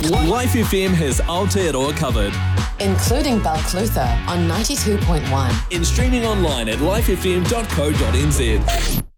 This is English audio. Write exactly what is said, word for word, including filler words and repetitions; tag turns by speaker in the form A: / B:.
A: Life F M has Aotearoa covered.
B: Including Balclutha on ninety-two point one.
A: In streaming online at life f m dot co dot n z.